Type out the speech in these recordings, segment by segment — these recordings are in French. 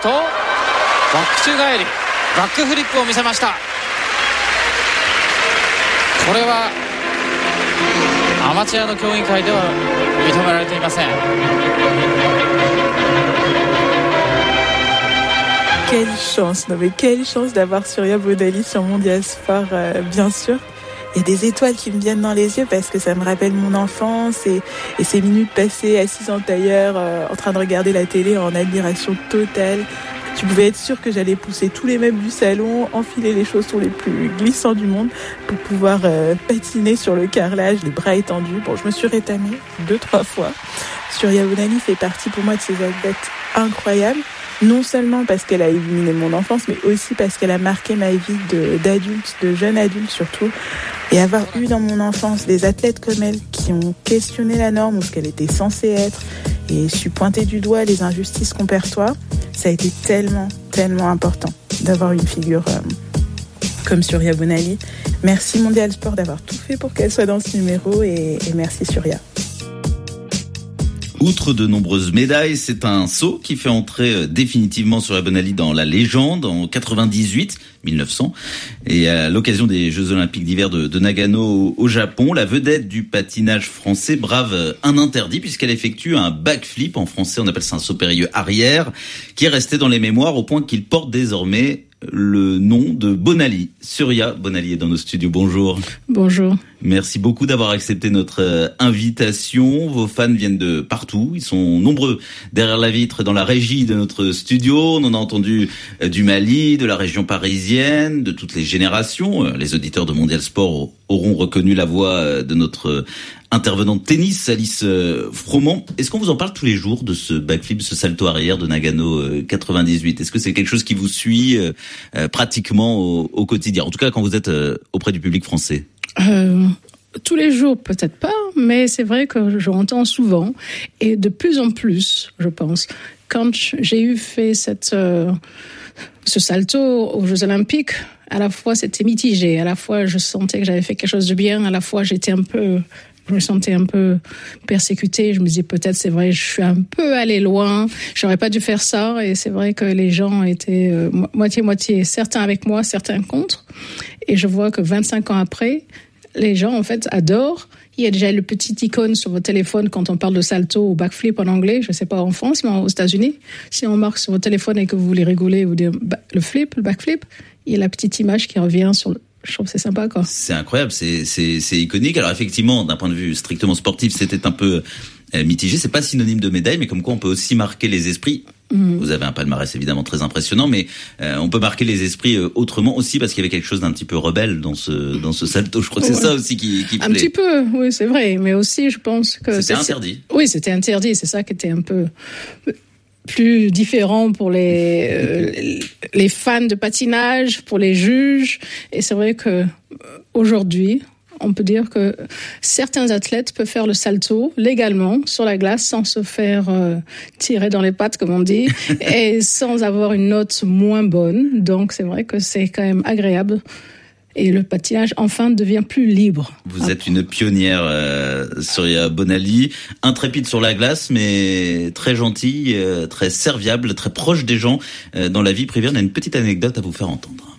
とバック宙返りバックフリップを見せました。これはアマチュアの競技会では認められていません。 Quelle chance, non mais quelle chance d'avoir Surya Bonaly sur Mondial Sport, bien sûr. Il y a des étoiles qui me viennent dans les yeux parce que ça me rappelle mon enfance et ces minutes passées assises en tailleur en train de regarder la télé en admiration totale. Tu pouvais être sûr que j'allais pousser tous les meubles du salon, enfiler les chaussons les plus glissants du monde pour pouvoir patiner sur le carrelage, les bras étendus. Bon, je me suis rétamée 2-3 fois. Surya Bonaly fait partie pour moi de ces athlètes incroyables. Non seulement parce qu'elle a illuminé mon enfance, mais aussi parce qu'elle a marqué ma vie d'adulte, de jeune adulte surtout. Et avoir eu dans mon enfance des athlètes comme elle qui ont questionné la norme ou ce qu'elle était censée être et su pointer du doigt les injustices qu'on perçoit, ça a été tellement, tellement important d'avoir une figure comme Surya Bonaly. Merci Mondial Sport d'avoir tout fait pour qu'elle soit dans ce numéro et merci Surya. Outre de nombreuses médailles, c'est un saut qui fait entrer définitivement Surya Bonaly dans la légende en 1900. Et à l'occasion des Jeux Olympiques d'hiver de Nagano au Japon, la vedette du patinage français brave un interdit puisqu'elle effectue un backflip. En français, on appelle ça un saut périlleux arrière, qui est resté dans les mémoires au point qu'il porte désormais le nom de Bonaly. Surya Bonaly est dans nos studios. Bonjour. Bonjour. Merci beaucoup d'avoir accepté notre invitation. Vos fans viennent de partout. Ils sont nombreux derrière la vitre dans la régie de notre studio. On en a entendu du Mali, de la région parisienne, de toutes les générations. Les auditeurs de Mondial Sport auront reconnu la voix de notre intervenante de tennis, Alice Froment. Est-ce qu'on vous en parle tous les jours de ce backflip, ce salto arrière de Nagano 98? Est-ce que c'est quelque chose qui vous suit pratiquement au quotidien? En tout cas, quand vous êtes auprès du public français. Tous les jours, peut-être pas, mais c'est vrai que j'entends souvent et de plus en plus, je pense. Quand j'ai fait ce salto aux Jeux Olympiques, à la fois c'était mitigé, à la fois je sentais que j'avais fait quelque chose de bien, à la fois je me sentais un peu persécutée. Je me disais peut-être, c'est vrai, je suis un peu allée loin. J'aurais pas dû faire ça. Et c'est vrai que les gens étaient moitié-moitié. Certains avec moi, certains contre. Et je vois que 25 ans après, les gens, en fait, adorent. Il y a déjà le petit icône sur votre téléphone quand on parle de salto ou backflip en anglais. Je sais pas en France, mais aux États-Unis. Si on marque sur votre téléphone et que vous voulez rigoler, vous dire le backflip, il y a la petite image qui revient sur je trouve que c'est sympa, quoi. C'est incroyable, c'est iconique. Alors effectivement, d'un point de vue strictement sportif, c'était un peu mitigé. C'est pas synonyme de médaille, mais comme quoi on peut aussi marquer les esprits. Vous avez un palmarès évidemment très impressionnant, mais on peut marquer les esprits autrement aussi parce qu'il y avait quelque chose d'un petit peu rebelle dans ce salto. Je crois que c'est ça aussi qui plaît. Un petit peu, oui, c'est vrai. Mais aussi, je pense que c'était interdit. Oui, c'était interdit. C'est ça qui était un peu plus différent pour les fans de patinage, pour les juges. Et c'est vrai que aujourd'hui, on peut dire que certains athlètes peuvent faire le salto légalement sur la glace sans se faire tirer dans les pattes, comme on dit, et sans avoir une note moins bonne. Donc c'est vrai que c'est quand même agréable. Et le patinage, enfin, devient plus libre. Vous êtes une pionnière, Surya Bonaly, intrépide sur la glace, mais très gentille, très serviable, très proche des gens. Dans la vie privée, on a une petite anecdote à vous faire entendre.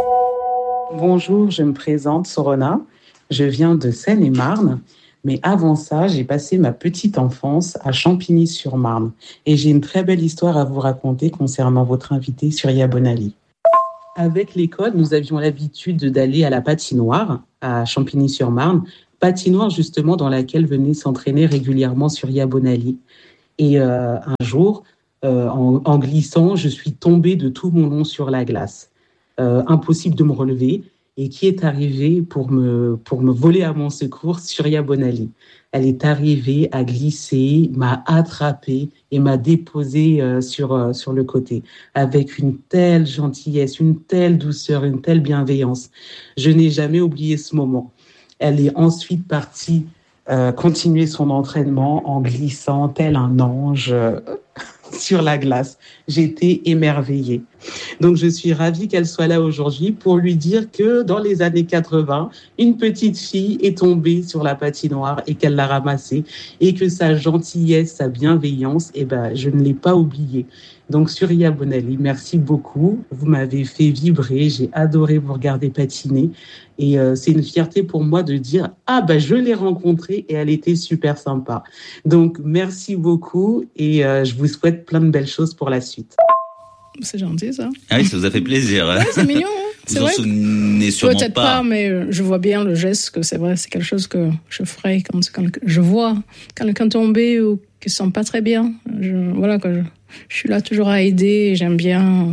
Bonjour, je me présente, Sorona. Je viens de Seine-et-Marne. Mais avant ça, j'ai passé ma petite enfance à Champigny-sur-Marne. Et j'ai une très belle histoire à vous raconter concernant votre invitée, Surya Bonaly. Avec l'école, nous avions l'habitude d'aller à la patinoire à Champigny-sur-Marne, patinoire justement dans laquelle venait s'entraîner régulièrement Surya Bonaly. Et un jour, en glissant, je suis tombée de tout mon long sur la glace. Impossible de me relever. Et qui est arrivée pour me voler à mon secours? Surya Bonaly. Elle est arrivée à glisser, m'a attrapée et m'a déposée sur le côté avec une telle gentillesse, une telle douceur, une telle bienveillance. Je n'ai jamais oublié ce moment. Elle est ensuite partie continuer son entraînement en glissant tel un ange sur la glace. J'étais émerveillée. Donc, je suis ravie qu'elle soit là aujourd'hui pour lui dire que dans les années 80, une petite fille est tombée sur la patinoire et qu'elle l'a ramassée et que sa gentillesse, sa bienveillance, je ne l'ai pas oubliée. Donc, Surya Bonali, merci beaucoup. Vous m'avez fait vibrer. J'ai adoré vous regarder patiner. Et c'est une fierté pour moi de dire « Ah, je l'ai rencontrée et elle était super sympa. » Donc, merci beaucoup et je vous souhaite plein de belles choses pour la suite. C'est gentil, ça. Ah oui, ça vous a fait plaisir. Ouais, c'est mignon. Hein. Vous en souvenez sûrement peut-être pas, mais je vois bien le geste que c'est vrai, c'est quelque chose que je ferais quand je vois quelqu'un tomber ou qui se sent pas très bien. Je suis là toujours à aider et j'aime bien.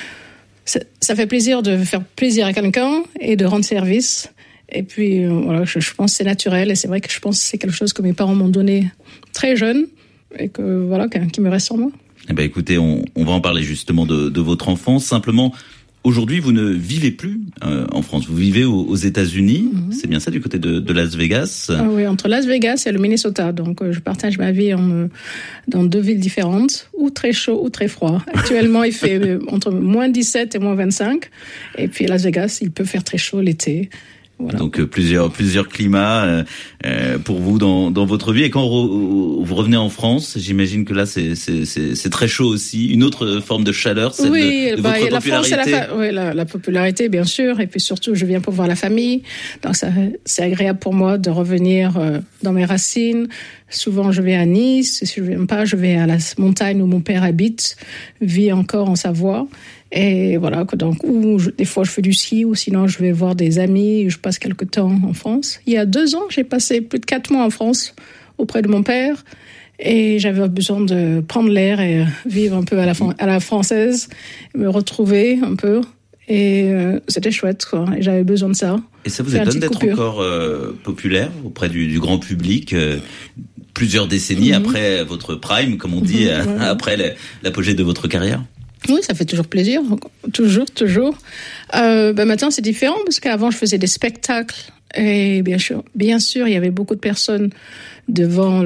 Ça fait plaisir de faire plaisir à quelqu'un et de rendre service. Et puis, je pense que c'est naturel et c'est vrai que je pense que c'est quelque chose que mes parents m'ont donné très jeune et qui me reste sur moi. Eh ben, écoutez, on va en parler justement de votre enfance. Simplement, aujourd'hui, vous ne vivez plus en France. Vous vivez aux États-Unis. Mm-hmm. C'est bien ça, du côté de Las Vegas. Ah oui, entre Las Vegas et le Minnesota. Donc, je partage ma vie dans 2 villes différentes, ou très chaud ou très froid. Actuellement, il fait entre moins 17 et moins 25. Et puis, Las Vegas, il peut faire très chaud l'été. Voilà. Donc plusieurs climats pour vous dans votre vie. Et quand vous revenez en France, j'imagine que là c'est très chaud aussi, une autre forme de chaleur, celle de votre popularité. La France, la popularité bien sûr, et puis surtout je viens pour voir la famille, donc c'est agréable pour moi de revenir dans mes racines. Souvent je vais à Nice, si je viens pas, je vais à la montagne où mon père habite, vit encore en Savoie. Et voilà, donc des fois je fais du ski ou sinon je vais voir des amis, je passe quelques temps en France. Il y a 2 ans, j'ai passé plus de 4 mois en France auprès de mon père et j'avais besoin de prendre l'air et vivre un peu à la française, me retrouver un peu et c'était chouette quoi. Et j'avais besoin de ça. Et ça vous étonne d'être encore populaire auprès du grand public plusieurs décennies après votre prime, comme on dit, après l'apogée de votre carrière? Oui, ça fait toujours plaisir, toujours. Maintenant, c'est différent parce qu'avant, je faisais des spectacles et bien sûr, il y avait beaucoup de personnes devant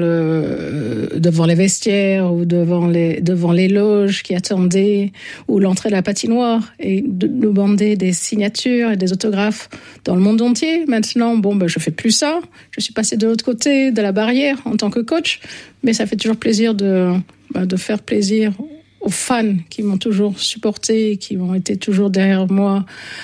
les vestiaires ou devant les loges qui attendaient ou l'entrée de la patinoire et de nous demander des signatures et des autographes dans le monde entier. Maintenant, je fais plus ça. Je suis passée de l'autre côté de la barrière en tant que coach, mais ça fait toujours plaisir de faire plaisir aux fans qui m'ont toujours supporté, qui ont été toujours derrière moi,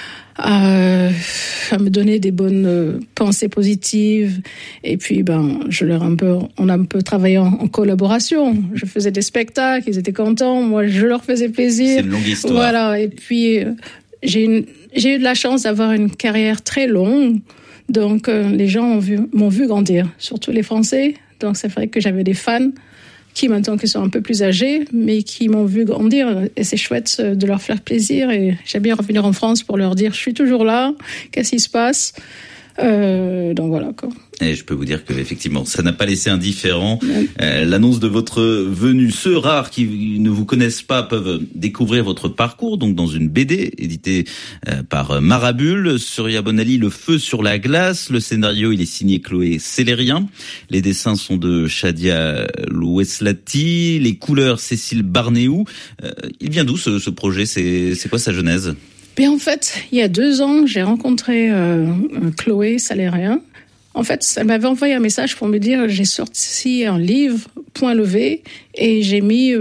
à me donner des bonnes pensées positives. Et puis, on a un peu travaillé en collaboration. Je faisais des spectacles, ils étaient contents, moi je leur faisais plaisir. C'est une longue histoire. Voilà. Et puis, j'ai eu de la chance d'avoir une carrière très longue. Donc, les gens m'ont vu grandir, surtout les Français. Donc, c'est vrai que j'avais des fans qui maintenant qui sont un peu plus âgés, mais qui m'ont vu grandir. Et c'est chouette de leur faire plaisir. Et j'aime bien revenir en France pour leur dire, je suis toujours là, qu'est-ce qui se passe ? Donc voilà quoi. Et je peux vous dire que effectivement, ça n'a pas laissé indifférent l'annonce de votre venue. Ceux rares qui ne vous connaissent pas peuvent découvrir votre parcours donc dans une BD éditée par Marabule. Surya Bonali, Le feu sur la glace. Le scénario, il est signé Chloé Célérien. Les dessins sont de Shadia Loueslati. Les couleurs, Cécile Barnéou. Il vient d'où ce projet ? C'est quoi sa genèse ? En fait, il y a 2 ans, j'ai rencontré Chloé Célérien. En fait, elle m'avait envoyé un message pour me dire j'ai sorti un livre, point levé, et j'ai mis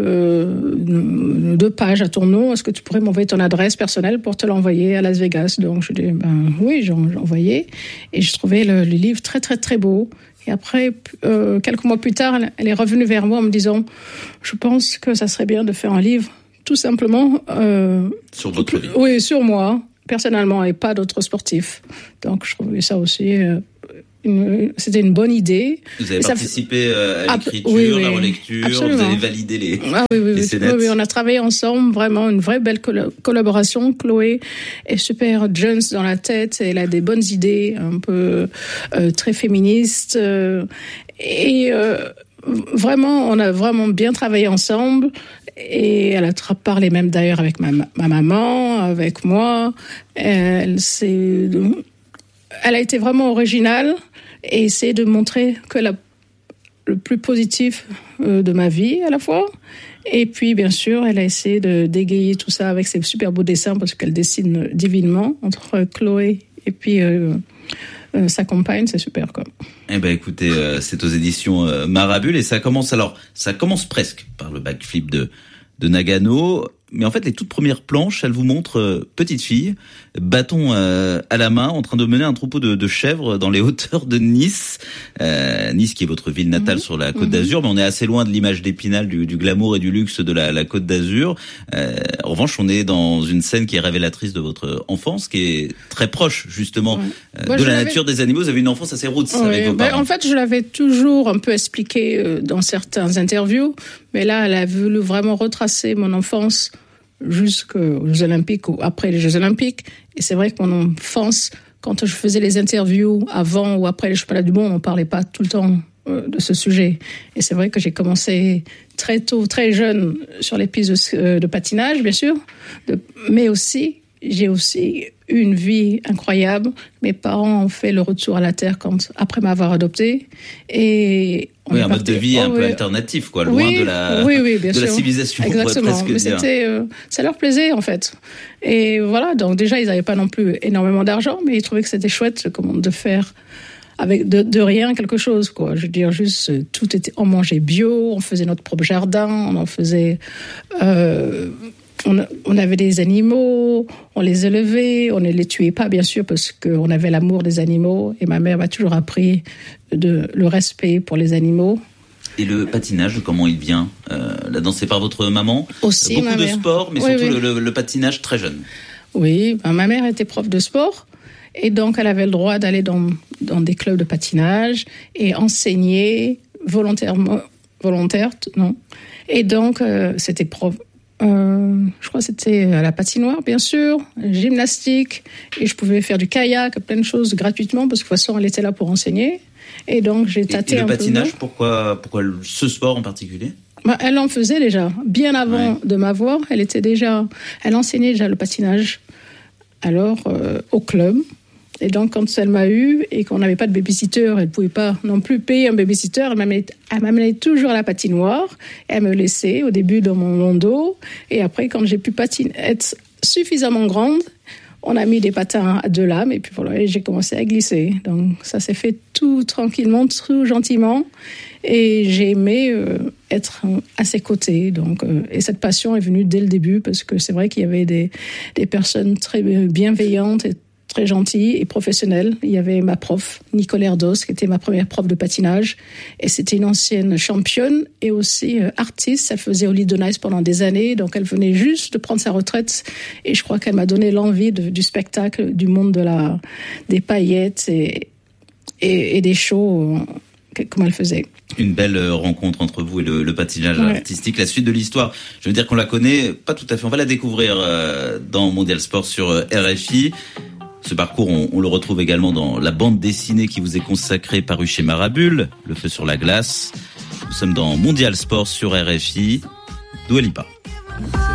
2 pages à ton nom. Est-ce que tu pourrais m'envoyer ton adresse personnelle pour te l'envoyer à Las Vegas ? Donc, je dis oui, j'ai envoyé. Et je trouvais le livre très, très, très beau. Et après, quelques mois plus tard, elle est revenue vers moi en me disant je pense que ça serait bien de faire un livre tout simplement sur votre vie. Oui, sur moi personnellement et pas d'autres sportifs. Donc je trouvais ça aussi c'était une bonne idée. Vous avez participé à l'écriture, la relecture, absolument. Vous avez validé les scénettes. Oui, on a travaillé ensemble, vraiment une vraie belle collaboration. Chloé est super jeune dans la tête, elle a des bonnes idées, un peu très féministes et vraiment, on a vraiment bien travaillé ensemble. Et elle a parlé même d'ailleurs avec ma maman, avec moi. Elle a été vraiment originale et essayé de montrer que le plus positif de ma vie à la fois Et puis, bien sûr, elle a essayé de dégayer tout ça avec ses super beaux dessins parce qu'elle dessine divinement entre Chloé et puis sa compagne, c'est super quoi. Eh ben écoutez, c'est aux éditions Marabule et ça commence presque par le backflip de Nagano. Mais en fait, les toutes premières planches, elles vous montrent petite fille, bâton à la main, en train de mener un troupeau de chèvres dans les hauteurs de Nice. Nice qui est votre ville natale sur la Côte d'Azur, mais on est assez loin de l'image d'Épinal, du glamour et du luxe de la Côte d'Azur. En revanche, on est dans une scène qui est révélatrice de votre enfance, qui est très proche justement de la nature des animaux. Vous avez une enfance assez roots avec vos parents. En fait, je l'avais toujours un peu expliqué dans certains interviews, mais là, elle a voulu vraiment retracer mon enfance jusqu'aux Jeux Olympiques ou après les Jeux Olympiques. Et c'est vrai que mon enfance, quand je faisais les interviews avant ou après les Championnats du monde, on ne parlait pas tout le temps de ce sujet. Et c'est vrai que j'ai commencé très tôt, très jeune, sur les pistes de patinage, bien sûr, mais aussi, j'ai aussi eu une vie incroyable. Mes parents ont fait le retour à la terre après m'avoir adoptée. Et un mode de vie un peu alternatif, quoi, loin de la civilisation. Exactement. Mais ça leur plaisait, en fait. Et voilà, donc déjà, ils n'avaient pas non plus énormément d'argent, mais ils trouvaient que c'était chouette de faire avec de rien quelque chose, quoi. Je veux dire, juste, on mangeait bio, on faisait notre propre jardin, on en faisait... On avait des animaux, on les élevait, on ne les tuait pas, bien sûr, parce qu'on avait l'amour des animaux. Et ma mère m'a toujours appris le respect pour les animaux. Et le patinage, comment il vient là-dedans, c'est par votre maman? Aussi, beaucoup de sport, mais surtout le patinage très jeune. Oui, ma mère était prof de sport. Et donc, elle avait le droit d'aller dans des clubs de patinage et enseigner volontaire, non. Et donc, c'était prof. Je crois que c'était à la patinoire, bien sûr, gymnastique, et je pouvais faire du kayak, plein de choses gratuitement, parce que de toute façon, elle était là pour enseigner. Et donc, j'ai tâté un peu. Et le patinage, pourquoi ce sport en particulier? Elle en faisait déjà. Bien avant de m'avoir, elle enseignait déjà le patinage. Alors, au club. Et donc, quand elle m'a eu et qu'on n'avait pas de babysitter, elle ne pouvait pas non plus payer un babysitter, elle m'amenait toujours à la patinoire. Elle me laissait au début dans mon landau. Et après, quand j'ai pu être suffisamment grande, on a mis des patins à 2 lames. Et puis voilà, et j'ai commencé à glisser. Donc, ça s'est fait tout tranquillement, tout gentiment. Et j'ai aimé être à ses côtés. Donc, et cette passion est venue dès le début parce que c'est vrai qu'il y avait des personnes très bienveillantes et très gentille et professionnelle. Il y avait ma prof, Nicole Erdos, qui était ma première prof de patinage. Et c'était une ancienne championne et aussi artiste. Elle faisait au Lit de Nice pendant des années. Donc, elle venait juste de prendre sa retraite. Et je crois qu'elle m'a donné l'envie du spectacle, du monde des paillettes et des shows, comme elle faisait. Une belle rencontre entre vous et le patinage artistique. La suite de l'histoire, je veux dire qu'on la connaît pas tout à fait. On va la découvrir dans Mondial Sport sur RFI. Ce parcours, on le retrouve également dans la bande dessinée qui vous est consacrée, parue chez Marabule, Le feu sur la glace. Nous sommes dans Mondial Sport sur RFI. Dua Lipa.